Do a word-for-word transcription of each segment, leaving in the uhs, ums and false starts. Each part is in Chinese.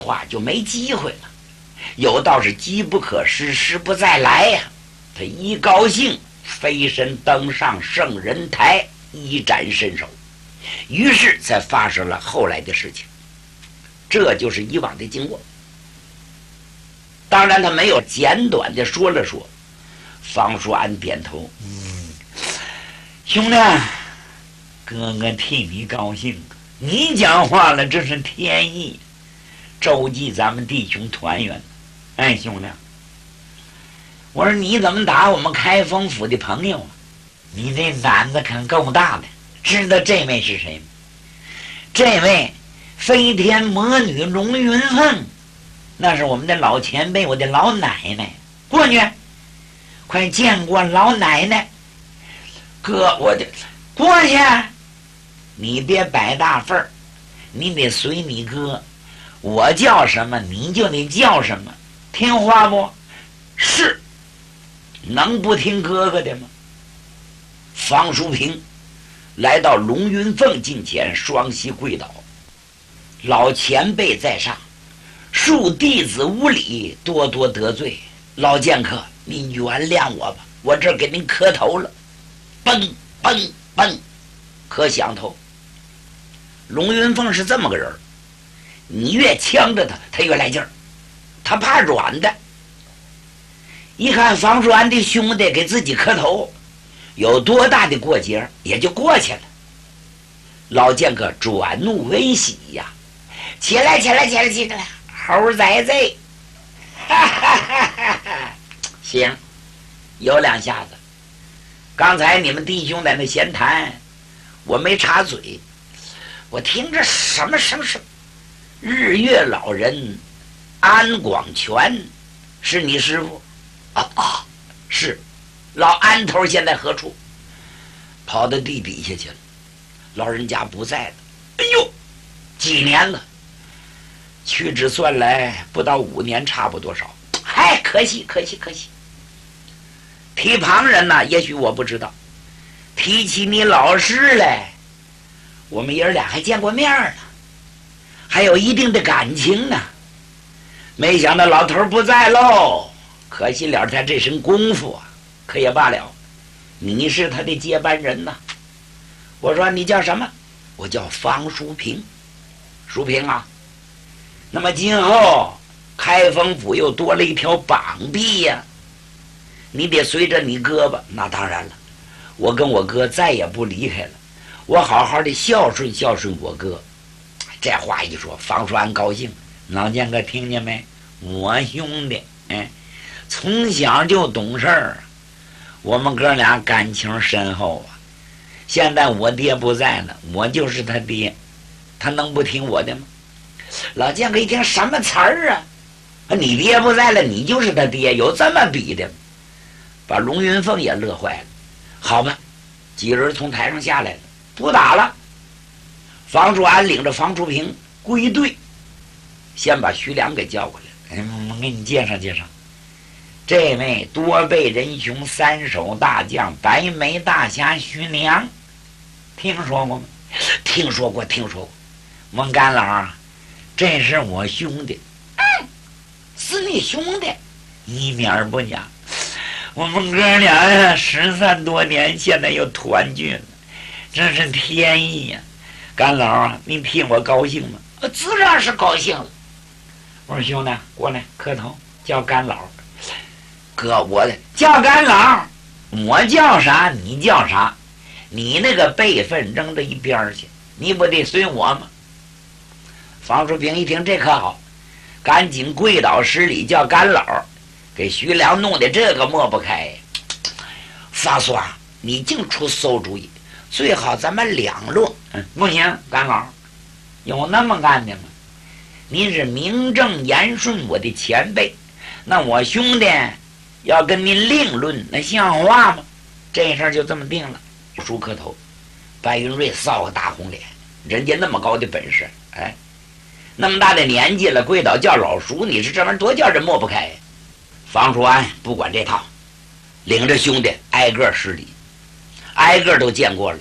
话就没机会了。有道是机不可失，失不再来呀、啊。他一高兴，飞身登上圣人台，一展身手，于是才发生了后来的事情。这就是以往的经过。当然，他没有简短的说了说。方叔安点头，嗯，兄弟，哥哥替你高兴，你讲话了，这是天意，周济咱们弟兄团圆。哎，兄弟，我说你怎么打我们开封府的朋友啊？你这胆子可够大的，知道这位是谁吗？这位飞天魔女龙云凤，那是我们的老前辈，我的老奶奶。过去，快见过老奶奶。哥，我的过去，你别摆大份儿，你得随你哥，我叫什么你就得叫什么，听话不？是，能不听哥哥的吗？方淑平来到龙云凤近前，双膝跪倒，老前辈在上，恕弟子无礼，多多得罪，老剑客，你原谅我吧，我这儿给您磕头了。嘣嘣嘣，磕响头。龙云凤是这么个人，你越呛着他，他越来劲儿，他怕软的。一看方叔安的兄弟给自己磕头，有多大的过节也就过去了。老剑客转怒为喜呀，起来起来起来起来，猴崽子，哈哈哈哈哈！行，有两下子。刚才你们弟兄在那闲谈，我没插嘴，我听着什么声声？日月老人安广全是你师傅？啊啊，是。老安头现在何处？跑到地底下去了，老人家不在了。哎呦，几年了？屈指算来不到五年，差不多少。嗨，可惜可惜可惜。提旁人呢，也许我不知道。提起你老师来，我们爷儿俩还见过面呢，还有一定的感情呢。没想到老头不在喽，可惜了他这身功夫啊。可也罢了，你是他的接班人呐。我说你叫什么？我叫方淑平。淑平啊，那么今后开封府又多了一条膀臂呀、啊，你得随着你哥吧。那当然了，我跟我哥再也不离开了，我好好的孝顺孝顺我哥。这话一说，方淑安高兴。老剑哥听见没？我兄弟，哎，从小就懂事儿。我们哥俩感情深厚啊！现在我爹不在了，我就是他爹，他能不听我的吗？老剑哥一听什么词儿啊？你爹不在了，你就是他爹，有这么比的吗？把龙云凤也乐坏了。好吧，几人从台上下来了，不打了。方淑安领着方淑平归队，先把徐良给叫过来。哎，我给你介绍介绍。这位多倍人雄三手大将白眉大侠徐良，听说过吗？听说过，听说过。蒙干老啊，这是我兄弟。嗯，是你兄弟？一点儿不假。我们哥俩呀，失散多年，现在又团聚了，这是天意呀、啊！干老啊，你替我高兴吗？呃，自然是高兴了。我说兄弟，过来磕头，叫干老。哥，我叫干老，我叫啥你叫啥，你那个辈分扔到一边去，你不得随我吗？方淑平一听这可好，赶紧跪倒施礼叫干老，给徐良弄得这个抹不开。方叔啊，你净出馊主意，最好咱们两落。嗯，不行，干老，有那么干的吗？您是名正言顺我的前辈，那我兄弟要跟您另论，那像话吗？这事儿就这么定了。叔磕头，白云瑞臊个大红脸，人家那么高的本事，哎，那么大的年纪了，跪倒叫老叔，你是这玩意儿多叫人抹不开。方淑安不管这套，领着兄弟挨个施礼，挨个都见过了。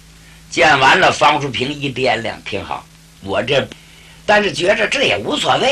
见完了，方淑平一掂量，挺好，我这，但是觉着这也无所谓。